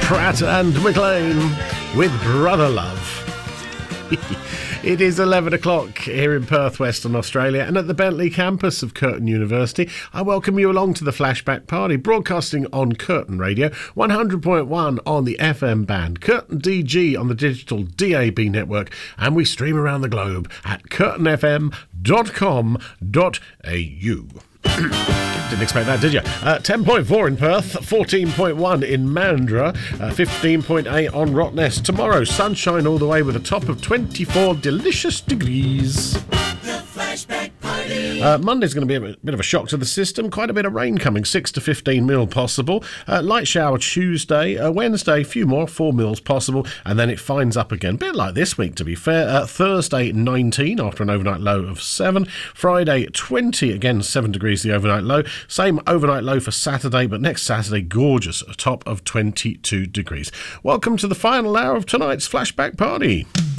Pratt and McLean with Brother Love. It is 11 o'clock here in Perth, Western Australia, and at the Bentley campus of Curtin University. I welcome you along to the Flashback Party, broadcasting on Curtin Radio, 100.1 on the FM band, Curtin DG on the digital DAB network, and we stream around the globe at curtinfm.com.au. Didn't expect that, did you? 10.4 in Perth, 14.1 in Mandurah, 15.8 on Rottnest. Tomorrow, sunshine all the way with a top of 24 delicious degrees. The Flashback Party. Monday's going to be a bit of a shock to the system. Quite a bit of rain coming, 6 to 15 mil possible. Light shower Tuesday. Wednesday, a few more, 4 mils possible. And then it finds up again. A bit like this week, to be fair. Thursday, 19 after an overnight low of 7. Friday, 20, again, 7 degrees the overnight low. Same overnight low for Saturday, but next Saturday, gorgeous, a top of 22 degrees. Welcome to the final hour of tonight's Flashback Party.